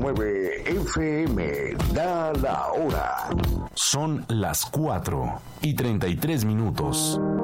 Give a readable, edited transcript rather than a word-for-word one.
99.9 FM da la hora. Son las 4:33.